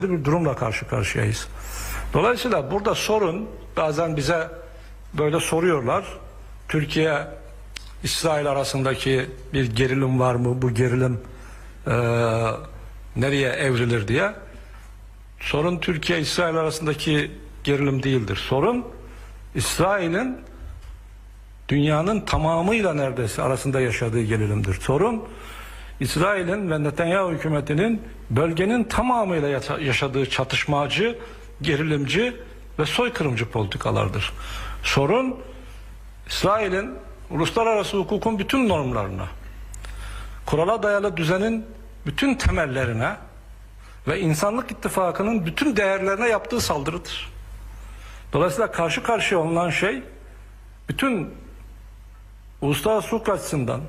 bir durumla karşı karşıyayız. Dolayısıyla burada sorun, bazen bize böyle soruyorlar. Türkiye İsrail arasındaki bir gerilim var mı? Bu gerilim nereye evrilir diye. Sorun Türkiye İsrail arasındaki gerilim değildir. Sorun İsrail'in dünyanın tamamıyla neredeyse arasında yaşadığı gerilimdir. Sorun İsrail'in ve Netanyahu hükümetinin bölgenin tamamıyla yaşadığı çatışmacı, gerilimci ve soykırımcı politikalardır. Sorun İsrail'in uluslararası hukukun bütün normlarına, kurala dayalı düzenin bütün temellerine ve insanlık ittifakının bütün değerlerine yaptığı saldırıdır. Dolayısıyla karşı karşıya olunan şey bütün uluslararası hukuk açısından,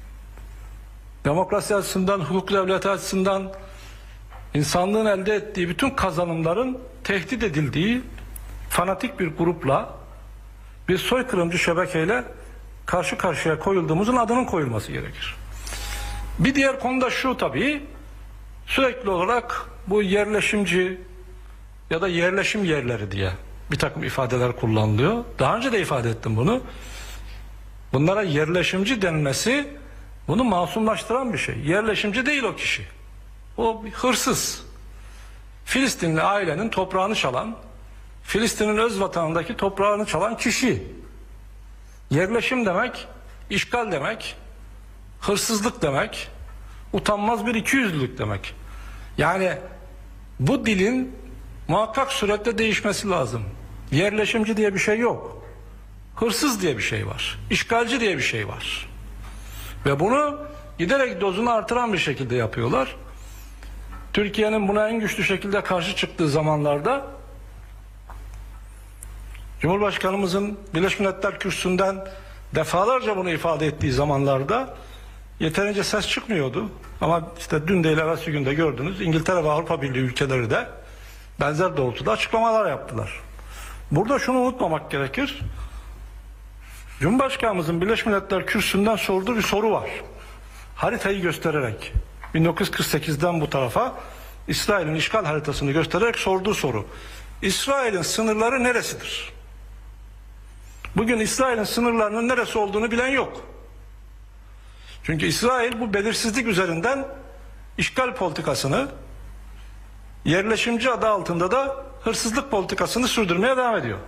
demokrasi açısından, hukuk devleti açısından insanlığın elde ettiği bütün kazanımların tehdit edildiği fanatik bir grupla, bir soykırımcı şebekeyle karşı karşıya koyulduğumuzun adının koyulması gerekir. Bir diğer konu da şu tabii, sürekli olarak bu yerleşimci ya da yerleşim yerleri diye bir takım ifadeler kullanılıyor. Daha önce de ifade ettim bunu. Bunlara yerleşimci denmesi bunu masumlaştıran bir şey. Yerleşimci değil o kişi. O bir hırsız. Filistinli ailenin toprağını çalan, Filistin'in öz vatanındaki toprağını çalan kişi. Yerleşim demek, işgal demek, hırsızlık demek, utanmaz bir ikiyüzlülük demek. Yani bu dilin muhakkak surette değişmesi lazım. Yerleşimci diye bir şey yok. Hırsız diye bir şey var. İşgalci diye bir şey var. Ve bunu giderek dozunu artıran bir şekilde yapıyorlar. Türkiye'nin buna en güçlü şekilde karşı çıktığı zamanlarda Cumhurbaşkanımızın Birleşmiş Milletler Kürsüsü'nden defalarca bunu ifade ettiği zamanlarda yeterince ses çıkmıyordu. Ama işte dün değil evvelsi günde gördünüz, İngiltere ve Avrupa Birliği ülkeleri de benzer doğrultuda açıklamalar yaptılar. Burada şunu unutmamak gerekir. Cumhurbaşkanımızın Birleşmiş Milletler Kürsüsü'nden sorduğu bir soru var. Haritayı göstererek 1948'den bu tarafa İsrail'in işgal haritasını göstererek sorduğu soru. İsrail'in sınırları neresidir? Bugün İsrail'in sınırlarının neresi olduğunu bilen yok. Çünkü İsrail bu belirsizlik üzerinden işgal politikasını, yerleşimci adı altında da hırsızlık politikasını sürdürmeye devam ediyor.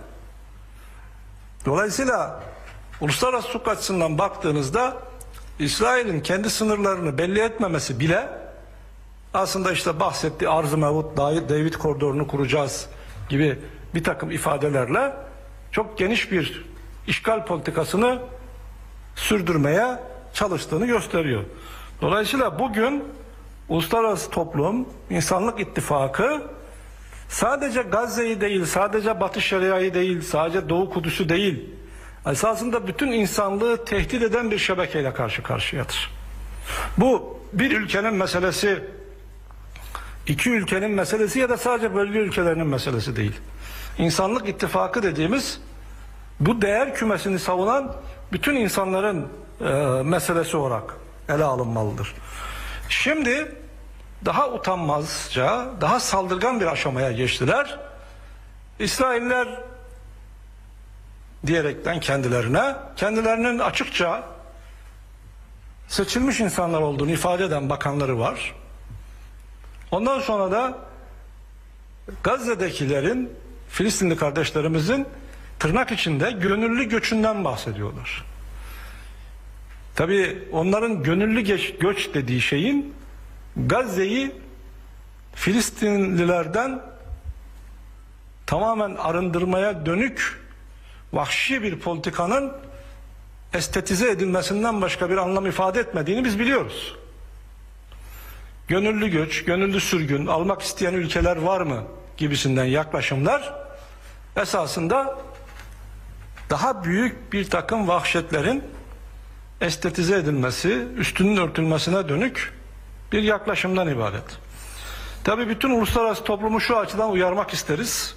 Dolayısıyla uluslararası hukuk açısından baktığınızda İsrail'in kendi sınırlarını belli etmemesi bile aslında işte bahsettiği Arz-ı Mevut, David koridorunu kuracağız gibi bir takım ifadelerle çok geniş bir işgal politikasını sürdürmeye çalıştığını gösteriyor. Dolayısıyla bugün uluslararası toplum, insanlık ittifakı sadece Gazze'yi değil, sadece Batı Şeria'yı değil, sadece Doğu Kudüs'ü değil, esasında bütün insanlığı tehdit eden bir şebekeyle karşı karşıyadır. Bu bir ülkenin meselesi, iki ülkenin meselesi ya da sadece bölge ülkelerinin meselesi değil. İnsanlık ittifakı dediğimiz bu değer kümesini savunan bütün insanların meselesi olarak ele alınmalıdır. Şimdi daha utanmazca, daha saldırgan bir aşamaya geçtiler. İsrailler diyerekten kendilerinin açıkça seçilmiş insanlar olduğunu ifade eden bakanları var. Ondan sonra da Gazze'dekilerin, Filistinli kardeşlerimizin tırnak içinde gönüllü göçünden bahsediyorlar. Tabii onların gönüllü göç dediği şeyin Gazze'yi Filistinlilerden tamamen arındırmaya dönük vahşi bir politikanın estetize edilmesinden başka bir anlam ifade etmediğini biz biliyoruz. Gönüllü göç, gönüllü sürgün, almak isteyen ülkeler var mı gibisinden yaklaşımlar esasında daha büyük bir takım vahşetlerin estetize edilmesi, üstünün örtülmesine dönük bir yaklaşımdan ibaret. Tabii bütün uluslararası toplumu şu açıdan uyarmak isteriz.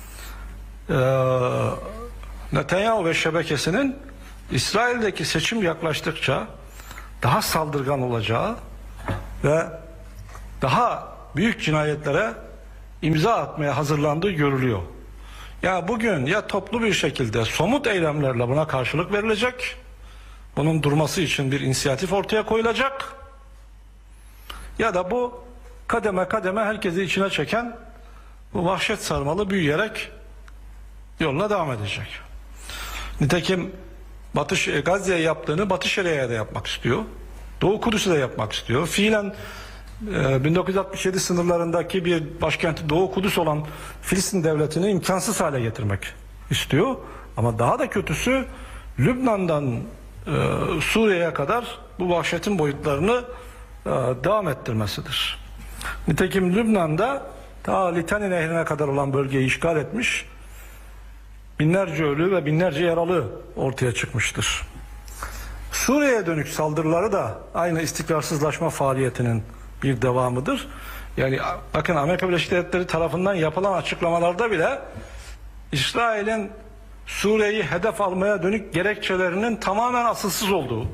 Netanyahu ve şebekesinin İsrail'deki seçim yaklaştıkça daha saldırgan olacağı ve daha büyük cinayetlere imza atmaya hazırlandığı görülüyor. Ya bugün ya toplu bir şekilde somut eylemlerle buna karşılık verilecek, bunun durması için bir inisiyatif ortaya koyulacak, ya da bu kademe kademe herkesi içine çeken bu vahşet sarmalı büyüyerek yoluna devam edecek. Nitekim Gazze'ye yaptığını Batı Şeria'ya da yapmak istiyor. Doğu Kudüs'ü de yapmak istiyor. Fiilen 1967 sınırlarındaki bir başkenti Doğu Kudüs olan Filistin devletini imkansız hale getirmek istiyor. Ama daha da kötüsü Lübnan'dan Suriye'ye kadar bu vahşetin boyutlarını devam ettirmesidir. Nitekim Lübnan'da ta Litani Nehri'ne kadar olan bölgeyi işgal etmiş, binlerce ölü ve binlerce yaralı ortaya çıkmıştır. Suriye'ye dönük saldırıları da aynı istikrarsızlaşma faaliyetinin bir devamıdır. Yani bakın, Amerika Birleşik Devletleri tarafından yapılan açıklamalarda bile İsrail'in Suriye'yi hedef almaya dönük gerekçelerinin tamamen asılsız olduğu,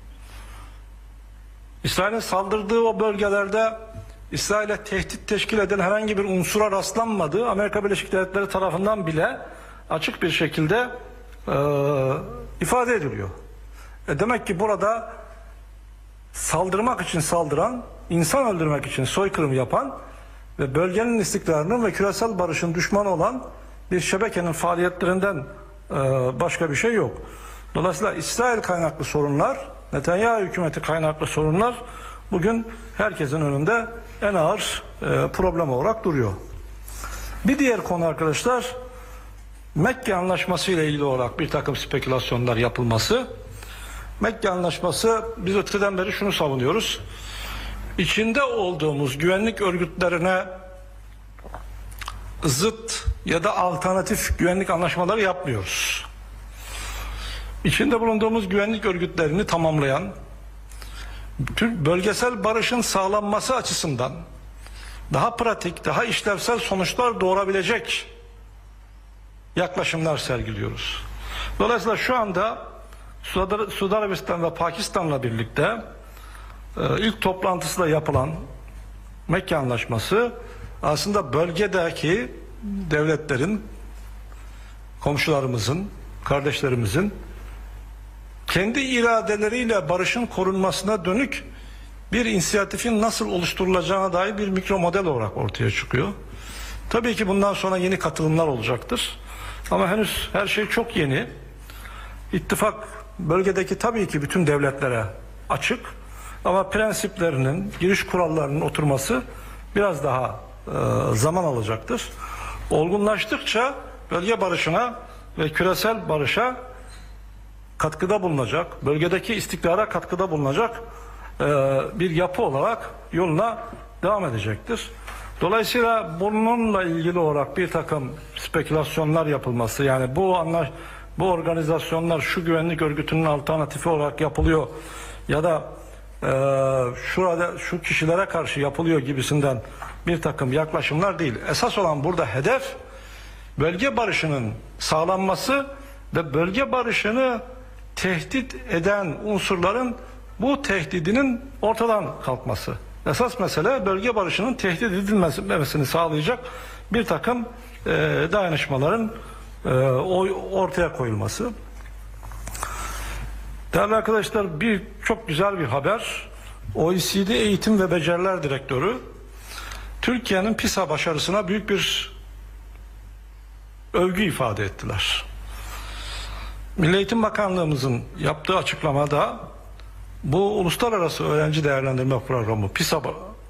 İsrail'in saldırdığı o bölgelerde İsrail'e tehdit teşkil eden herhangi bir unsura rastlanmadığı Amerika Birleşik Devletleri tarafından bile açık bir şekilde ifade ediliyor. Demek ki burada saldırmak için saldıran, insan öldürmek için soykırım yapan ve bölgenin istikrarının ve küresel barışın düşmanı olan bir şebekenin faaliyetlerinden başka bir şey yok. Dolayısıyla İsrail kaynaklı sorunlar, Netanyahu hükümeti kaynaklı sorunlar bugün herkesin önünde en ağır problem olarak duruyor. Bir diğer konu arkadaşlar, Mekke Anlaşması ile ilgili olarak bir takım spekülasyonlar yapılması. Mekke Anlaşması, biz öteden beri şunu savunuyoruz: İçinde olduğumuz güvenlik örgütlerine zıt ya da alternatif güvenlik anlaşmaları yapmıyoruz. İçinde bulunduğumuz güvenlik örgütlerini tamamlayan, bölgesel barışın sağlanması açısından daha pratik, daha işlevsel sonuçlar doğurabilecek yaklaşımlar sergiliyoruz. Dolayısıyla şu anda Suudi Arabistan ve Pakistan'la birlikte ilk toplantısında yapılan Mekke Anlaşması aslında bölgedeki devletlerin, komşularımızın, kardeşlerimizin kendi iradeleriyle barışın korunmasına dönük bir inisiyatifin nasıl oluşturulacağına dair bir mikro model olarak ortaya çıkıyor. Tabii ki bundan sonra yeni katılımlar olacaktır. Ama henüz her şey çok yeni. İttifak bölgedeki tabii ki bütün devletlere açık. Ama prensiplerinin, giriş kurallarının oturması biraz daha zaman alacaktır. Olgunlaştıkça bölge barışına ve küresel barışa katkıda bulunacak, bölgedeki istikrara katkıda bulunacak bir yapı olarak yoluna devam edecektir. Dolayısıyla bununla ilgili olarak bir takım spekülasyonlar yapılması, yani bu organizasyonlar şu güvenlik örgütünün alternatifi olarak yapılıyor ya da şurada şu kişilere karşı yapılıyor gibisinden bir takım yaklaşımlar değil. Esas olan burada hedef bölge barışının sağlanması ve bölge barışını tehdit eden unsurların bu tehdidinin ortadan kalkması. Esas mesele bölge barışının tehdit edilmemesini sağlayacak bir takım dayanışmaların ortaya koyulması. Değerli arkadaşlar, çok güzel bir haber. OECD Eğitim ve Beceriler Direktörü Türkiye'nin PISA başarısına büyük bir övgü ifade ettiler. Milli Eğitim Bakanlığımızın yaptığı açıklamada bu Uluslararası Öğrenci Değerlendirme Programı PISA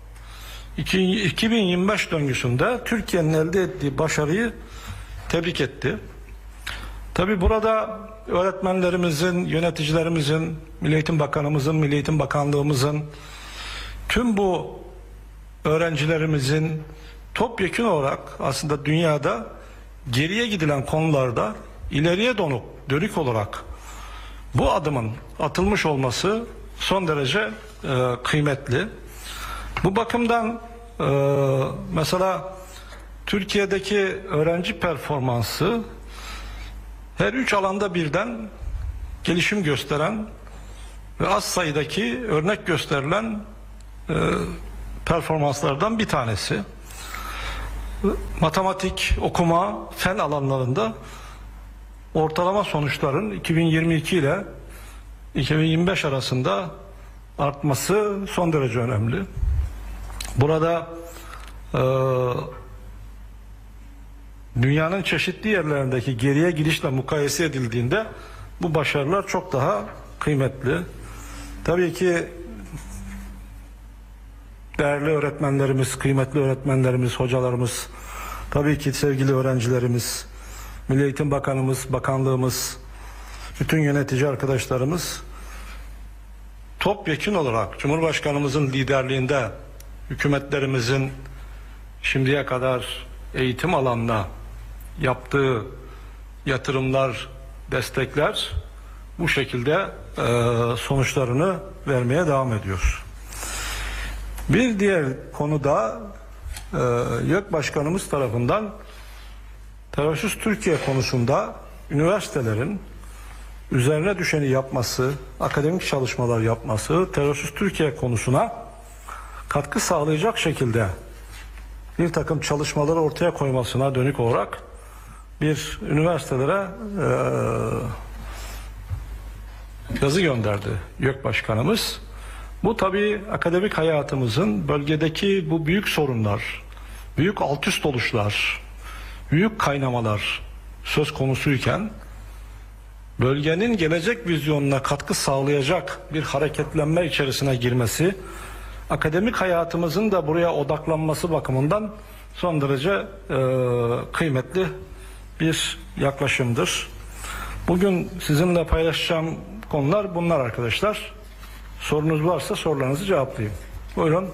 2025 döngüsünde Türkiye'nin elde ettiği başarıyı tebrik etti. Tabi burada öğretmenlerimizin, yöneticilerimizin, Milli Eğitim Bakanımızın, Milli Eğitim Bakanlığımızın, tüm bu öğrencilerimizin topyekün olarak aslında dünyada geriye gidilen konularda ileriye dönük olarak bu adımın atılmış olması son derece kıymetli. Bu bakımdan mesela Türkiye'deki öğrenci performansı her 3 alanda birden gelişim gösteren ve az sayıdaki örnek gösterilen performanslardan bir tanesi. matematik, okuma, fen alanlarında ortalama sonuçların 2022 ile 2025 arasında artması son derece önemli. Burada dünyanın çeşitli yerlerindeki geriye gidişle mukayese edildiğinde bu başarılar çok daha kıymetli. Tabii ki değerli öğretmenlerimiz, kıymetli öğretmenlerimiz, hocalarımız, tabii ki sevgili öğrencilerimiz, Milli Eğitim Bakanımız, bakanlığımız, bütün yönetici arkadaşlarımız topyekün olarak Cumhurbaşkanımızın liderliğinde hükümetlerimizin şimdiye kadar eğitim alanına yaptığı yatırımlar, destekler bu şekilde sonuçlarını vermeye devam ediyor. Bir diğer konuda YÖK Başkanımız tarafından terörsüz Türkiye konusunda üniversitelerin üzerine düşeni yapması, akademik çalışmalar yapması, terörsüz Türkiye konusuna katkı sağlayacak şekilde bir takım çalışmaları ortaya koymasına dönük olarak bir üniversitelere yazı gönderdi YÖK Başkanımız. Bu tabii akademik hayatımızın bölgedeki bu büyük sorunlar, büyük altüst oluşlar, büyük kaynamalar söz konusuyken bölgenin gelecek vizyonuna katkı sağlayacak bir hareketlenme içerisine girmesi, akademik hayatımızın da buraya odaklanması bakımından son derece kıymetli bir yaklaşımdır. Bugün sizinle paylaşacağım konular bunlar arkadaşlar. Sorunuz varsa sorularınızı cevaplayayım. Buyurun.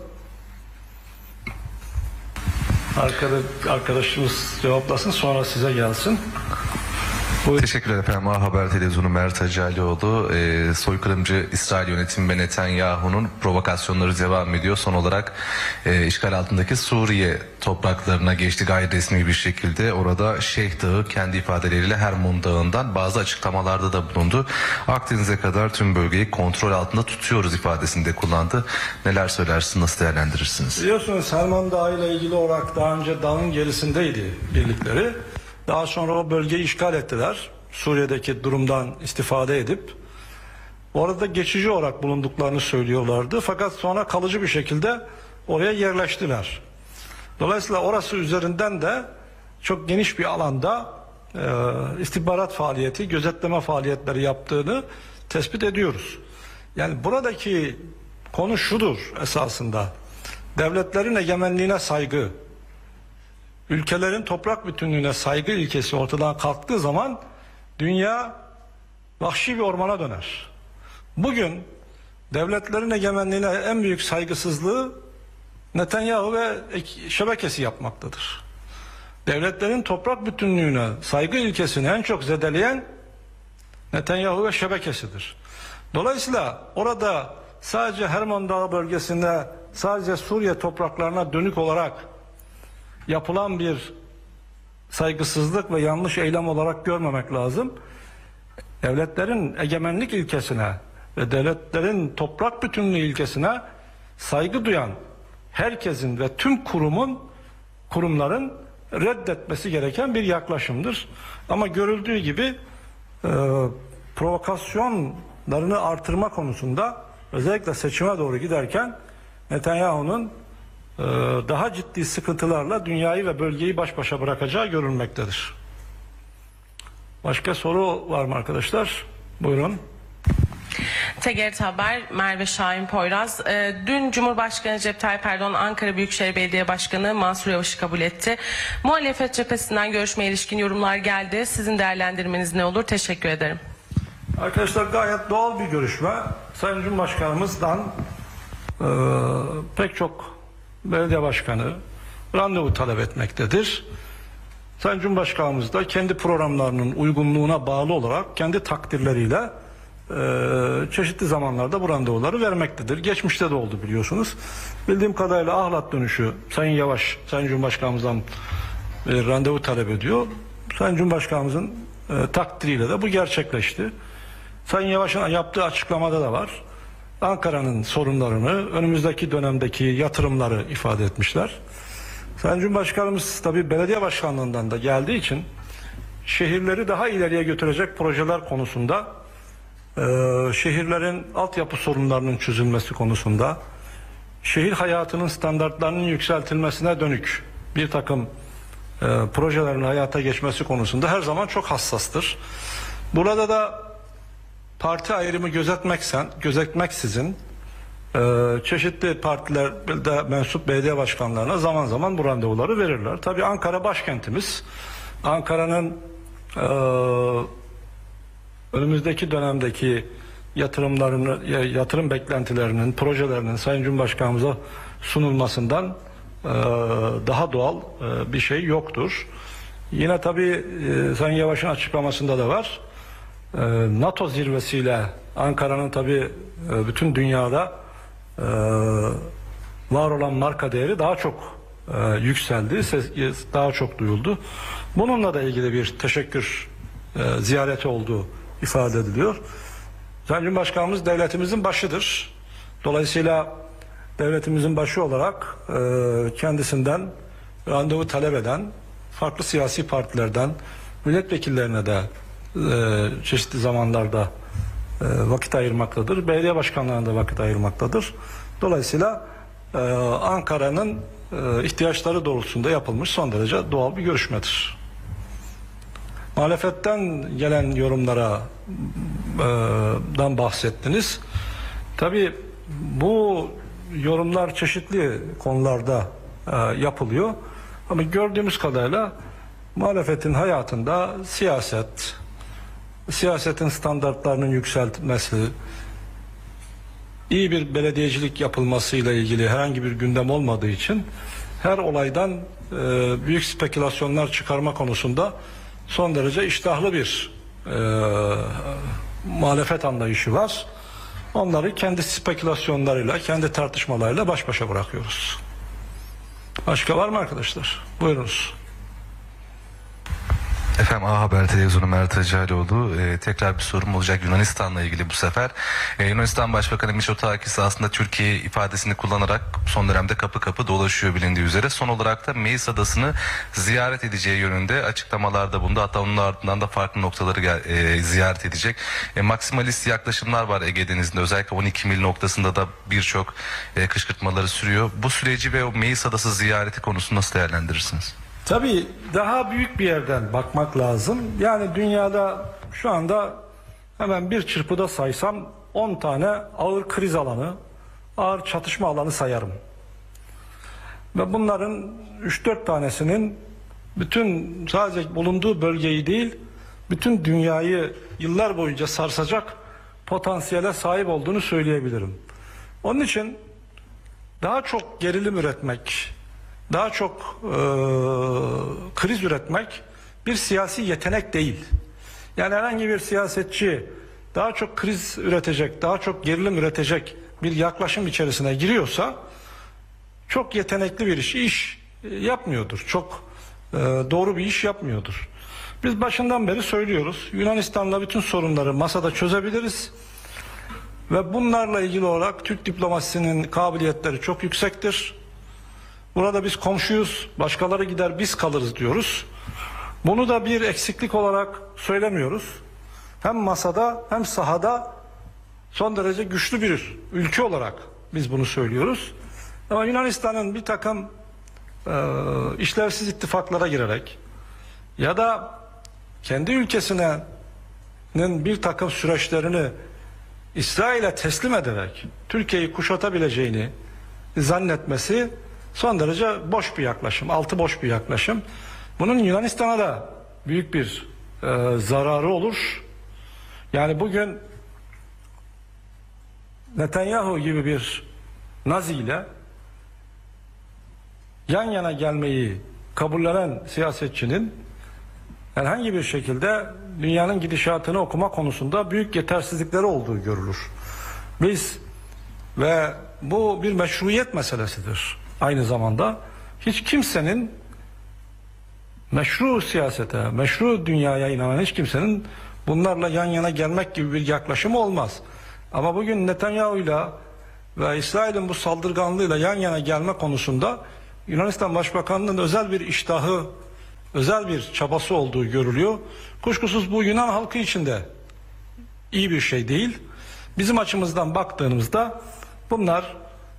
Arkadaşımız cevaplasın, sonra size gelsin. Buyurun. Teşekkürler efendim. A Haber Televizyonu Mert Hacalioğlu. Soykırımcı İsrail yönetimi ve Netanyahu'nun provokasyonları devam ediyor. Son olarak işgal altındaki Suriye topraklarına geçti gayri resmi bir şekilde. Orada Şeyh Dağı kendi ifadeleriyle Hermon Dağı'ndan bazı açıklamalarda da bulundu. Akdeniz'e kadar tüm bölgeyi kontrol altında tutuyoruz ifadesini de kullandı. Neler söylersiniz, nasıl değerlendirirsiniz? Biliyorsunuz Hermon Dağı ile ilgili olarak daha önce dağın gerisindeydi birlikleri. Daha sonra o bölgeyi işgal ettiler. Suriye'deki durumdan istifade edip orada geçici olarak bulunduklarını söylüyorlardı. Fakat sonra kalıcı bir şekilde oraya yerleştiler. Dolayısıyla orası üzerinden de çok geniş bir alanda istihbarat faaliyeti, gözetleme faaliyetleri yaptığını tespit ediyoruz. Yani buradaki konu şudur esasında. Devletlerin egemenliğine saygı, ülkelerin toprak bütünlüğüne saygı ilkesi ortadan kalktığı zaman dünya vahşi bir ormana döner. Bugün devletlerin egemenliğine en büyük saygısızlığı Netanyahu ve şebekesi yapmaktadır. Devletlerin toprak bütünlüğüne saygı ilkesini en çok zedeleyen Netanyahu ve şebekesidir. Dolayısıyla orada sadece Hermon Dağı bölgesinde sadece Suriye topraklarına dönük olarak yapılan bir saygısızlık ve yanlış eylem olarak görmemek lazım. Devletlerin egemenlik ilkesine ve devletlerin toprak bütünlüğü ilkesine saygı duyan herkesin ve tüm kurumların reddetmesi gereken bir yaklaşımdır. Ama görüldüğü gibi provokasyonlarını artırma konusunda özellikle seçime doğru giderken Netanyahu'nun daha ciddi sıkıntılarla dünyayı ve bölgeyi baş başa bırakacağı görülmektedir. Başka soru var mı arkadaşlar? Buyurun. TGRT Haber, Merve Şahin Poyraz. Dün Cumhurbaşkanı Recep Tayyip Erdoğan Ankara Büyükşehir Belediye Başkanı Mansur Yavaş'ı kabul etti. Muhalefet cephesinden görüşmeye ilişkin yorumlar geldi. Sizin değerlendirmeniz ne olur? Teşekkür ederim. Arkadaşlar gayet doğal bir görüşme. Sayın Cumhurbaşkanımızdan pek çok belediye başkanı randevu talep etmektedir. Sayın Cumhurbaşkanımız da kendi programlarının uygunluğuna bağlı olarak kendi takdirleriyle çeşitli zamanlarda bu randevuları vermektedir. Geçmişte de oldu biliyorsunuz. Bildiğim kadarıyla Ahlat dönüşü Sayın Yavaş, Sayın Cumhurbaşkanımızdan randevu talep ediyor. Sayın Cumhurbaşkanımızın takdiriyle de bu gerçekleşti. Sayın Yavaş'ın yaptığı açıklamada da var. Ankara'nın sorunlarını, önümüzdeki dönemdeki yatırımları ifade etmişler. Sayın Cumhurbaşkanımız tabii belediye başkanlığından da geldiği için şehirleri daha ileriye götürecek projeler konusunda, şehirlerin altyapı sorunlarının çözülmesi konusunda, şehir hayatının standartlarının yükseltilmesine dönük bir takım projelerin hayata geçmesi konusunda her zaman çok hassastır. Burada da parti ayrımı gözetmeksizin çeşitli partilerde mensup belediye başkanlarına zaman zaman bu randevuları verirler. Tabii Ankara başkentimiz. Ankara'nın önümüzdeki dönemdeki yatırım beklentilerinin, projelerinin Sayın Cumhurbaşkanımıza sunulmasından daha doğal bir şey yoktur. Yine tabii Sayın Yavaş'ın açıklamasında da var. NATO zirvesiyle Ankara'nın tabii bütün dünyada var olan marka değeri daha çok yükseldi, daha çok duyuldu. Bununla da ilgili bir teşekkür ziyareti olduğu ifade ediliyor. Sayın Cumhurbaşkanımız devletimizin başıdır. Dolayısıyla devletimizin başı olarak kendisinden randevu talep eden farklı siyasi partilerden milletvekillerine de çeşitli zamanlarda vakit ayırmaktadır. Belediye başkanlarına da vakit ayırmaktadır. Dolayısıyla Ankara'nın ihtiyaçları doğrultusunda yapılmış son derece doğal bir görüşmedir. Muhalefetten gelen yorumlardan bahsettiniz. Tabii bu yorumlar çeşitli konularda yapılıyor. Ama gördüğümüz kadarıyla muhalefetin hayatında siyasetin standartlarının yükseltilmesi, iyi bir belediyecilik yapılmasıyla ilgili herhangi bir gündem olmadığı için her olaydan büyük spekülasyonlar çıkarma konusunda son derece iştahlı bir muhalefet anlayışı var. Onları kendi spekülasyonlarıyla, kendi tartışmalarıyla baş başa bırakıyoruz. Başka var mı arkadaşlar? Buyurunuz. Efendim A Haber Televizyonu Mert Hacıalioğlu, tekrar bir sorum olacak Yunanistan'la ilgili bu sefer. Yunanistan Başbakanı Mitsotakis aslında Türkiye ifadesini kullanarak son dönemde kapı kapı dolaşıyor bilindiği üzere. Son olarak da Meis Adası'nı ziyaret edeceği yönünde açıklamalarda bulundu. Hatta onun ardından da farklı noktaları ziyaret edecek. Maksimalist yaklaşımlar var Ege Denizi'nde. Özellikle 12 mil noktasında da birçok kışkırtmaları sürüyor. Bu süreci ve o Meis Adası ziyareti konusunu nasıl değerlendirirsiniz? Tabii daha büyük bir yerden bakmak lazım. Yani dünyada şu anda hemen bir çırpıda saysam 10 tane ağır kriz alanı, ağır çatışma alanı sayarım. Ve bunların 3-4 tanesinin bütün sadece bulunduğu bölgeyi değil, bütün dünyayı yıllar boyunca sarsacak potansiyele sahip olduğunu söyleyebilirim. Onun için daha çok gerilim üretmek, daha çok kriz üretmek bir siyasi yetenek değil. Yani herhangi bir siyasetçi daha çok kriz üretecek, daha çok gerilim üretecek bir yaklaşım içerisine giriyorsa çok yetenekli bir iş yapmıyordur. Çok doğru bir iş yapmıyordur. Biz başından beri söylüyoruz. Yunanistan'la bütün sorunları masada çözebiliriz. Ve bunlarla ilgili olarak Türk diplomasisinin kabiliyetleri çok yüksektir. Burada biz komşuyuz, başkaları gider biz kalırız diyoruz. Bunu da bir eksiklik olarak söylemiyoruz. Hem masada hem sahada son derece güçlü bir ülke olarak biz bunu söylüyoruz. Ama Yunanistan'ın bir takım işlevsiz ittifaklara girerek ya da kendi ülkesinin bir takım süreçlerini İsrail'e teslim ederek Türkiye'yi kuşatabileceğini zannetmesi son derece boş bir yaklaşım, altı boş bir yaklaşım. Bunun Yunanistan'a da büyük bir zararı olur. Yani bugün Netanyahu gibi bir Nazi ile yan yana gelmeyi kabullenen siyasetçinin herhangi bir şekilde dünyanın gidişatını okuma konusunda büyük yetersizlikleri olduğu görülür. Ve bu bir meşruiyet meselesidir. Aynı zamanda hiç kimsenin meşru siyasete, meşru dünyaya inanan hiç kimsenin bunlarla yan yana gelmek gibi bir yaklaşımı olmaz. Ama bugün Netanyahu'yla ve İsrail'in bu saldırganlığıyla yan yana gelme konusunda Yunanistan Başbakanı'nın özel bir iştahı, özel bir çabası olduğu görülüyor. Kuşkusuz bu Yunan halkı için de iyi bir şey değil. Bizim açımızdan baktığımızda bunlar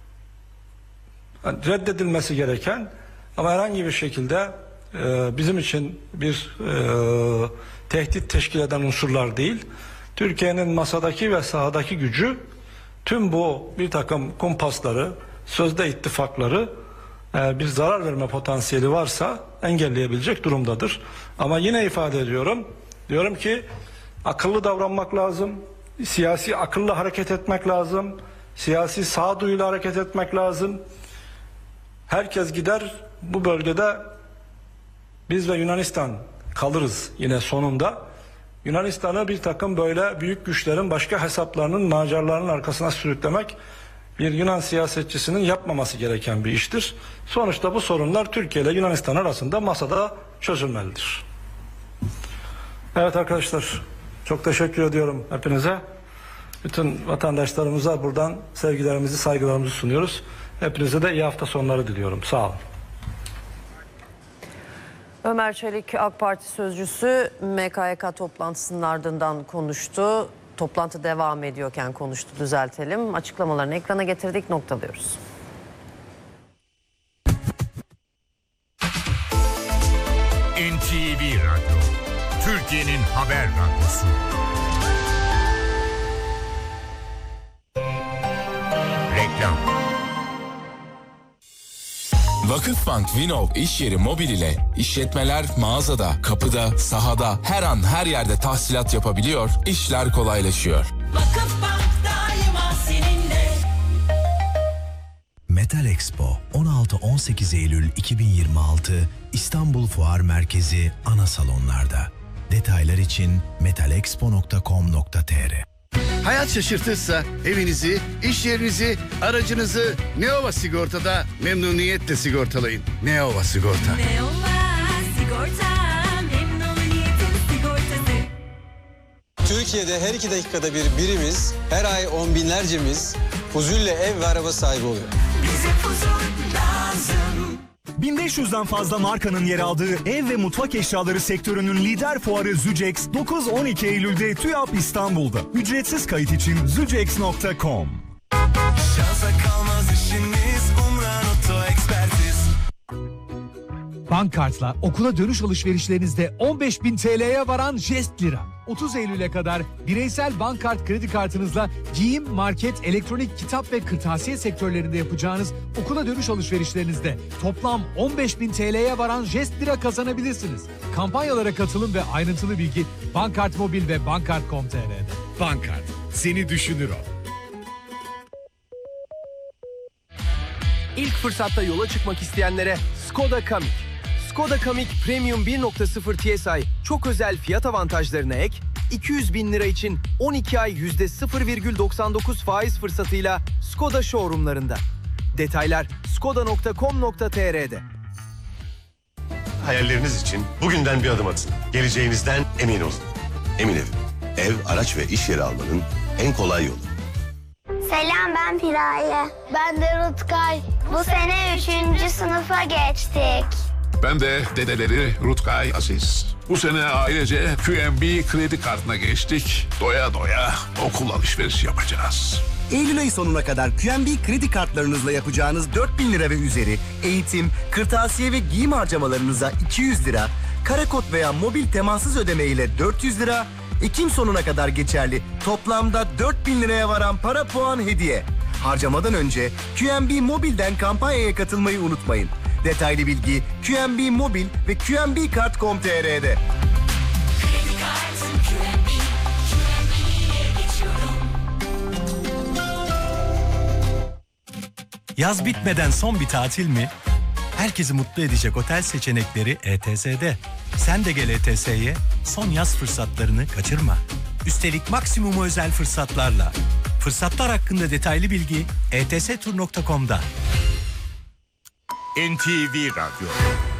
reddedilmesi gereken ama herhangi bir şekilde bizim için bir tehdit teşkil eden unsurlar değil. Türkiye'nin masadaki ve sahadaki gücü tüm bu bir takım kumpasları, sözde ittifakları bir zarar verme potansiyeli varsa engelleyebilecek durumdadır. Ama yine ifade ediyorum. Diyorum ki akıllı davranmak lazım. Siyasi akıllı hareket etmek lazım. Siyasi sağduyuyla hareket etmek lazım. Herkes gider, bu bölgede biz ve Yunanistan kalırız yine sonunda. Yunanistan'ı bir takım böyle büyük güçlerin başka hesaplarının, macerlarının arkasına sürüklemek bir Yunan siyasetçisinin yapmaması gereken bir iştir. Sonuçta bu sorunlar Türkiye ile Yunanistan arasında masada çözülmelidir. Evet arkadaşlar, çok teşekkür ediyorum hepinize. Bütün vatandaşlarımıza buradan sevgilerimizi, saygılarımızı sunuyoruz. Hepinize de iyi hafta sonları diliyorum. Sağ olun. Ömer Çelik AK Parti sözcüsü MKYK toplantısının ardından konuştu. Toplantı devam ediyorken konuştu, düzeltelim. Açıklamalarını ekrana getirdik, noktalıyoruz. NTV Radyo, Türkiye'nin haber radyosu. Reklam. Vakıfbank Vinov iş yeri mobil ile işletmeler mağazada, kapıda, sahada, her an her yerde tahsilat yapabiliyor, işler kolaylaşıyor. Vakıfbank daima seninle. Metal Expo 16-18 Eylül 2026 İstanbul Fuar Merkezi ana salonlarda. Detaylar için metalexpo.com.tr. Hayat şaşırtırsa evinizi, iş yerinizi, aracınızı Neova Sigorta'da memnuniyetle sigortalayın. Neova Sigorta. Neova Sigorta, memnuniyetin sigortası. Türkiye'de her 2 dakikada bir birimiz, her ay on binlercemiz huzurla ev ve araba sahibi oluyor. Bize huzur lazım. 1500'den fazla markanın yer aldığı ev ve mutfak eşyaları sektörünün lider fuarı Zücex 9-12 Eylül'de TÜYAP İstanbul'da. Ücretsiz kayıt için zucex.com. Şansa kalmaz işiniz, Umran Oto Ekspertiz. Bankkart'la okula dönüş alışverişlerinizde 15.000 TL'ye varan jest lira. 30 Eylül'e kadar bireysel Bankkart kredi kartınızla giyim, market, elektronik, kitap ve kırtasiye sektörlerinde yapacağınız okula dönüş alışverişlerinizde toplam 15.000 TL'ye varan jest lira kazanabilirsiniz. Kampanyalara katılın ve ayrıntılı bilgi Bankkart Mobil ve bankkart.com.tr'de. Bankkart, seni düşünür o. İlk fırsatta yola çıkmak isteyenlere Skoda Kamiq. Skoda Kamiq Premium 1.0 TSI çok özel fiyat avantajlarına ek, 200 bin lira için 12 ay %0,99 faiz fırsatıyla Skoda showroomlarında. Detaylar skoda.com.tr'de. Hayalleriniz için bugünden bir adım atın. Geleceğinizden emin olun. Emin Ev. Ev, araç ve iş yeri almanın en kolay yolu. Selam, ben Piraye. Ben de Rutkay. Bu sene 3. sınıfa geçtik. Ben de dedeleri Rutkay Aziz. Bu sene ailece QNB kredi kartına geçtik. Doya doya okul alışverişi yapacağız. Eylül ayı sonuna kadar QNB kredi kartlarınızla yapacağınız 4.000 lira ve üzeri eğitim, kırtasiye ve giyim harcamalarınıza 200 lira, karakod veya mobil temassız ödeme ile 400 lira, Ekim sonuna kadar geçerli toplamda 4.000 liraya varan para puan hediye. Harcamadan önce QNB Mobil'den kampanyaya katılmayı unutmayın. Detaylı bilgi QNB Mobil ve QNBkart.com.tr'de. Kredi kartım QNB, QNB'ye geçiyorum. Yaz bitmeden son bir tatil mi? Herkesi mutlu edecek otel seçenekleri ETS'de. Sen de gel ETS'ye, son yaz fırsatlarını kaçırma. Üstelik maksimum özel fırsatlarla. Fırsatlar hakkında detaylı bilgi etstur.com'da. NTV Radyo,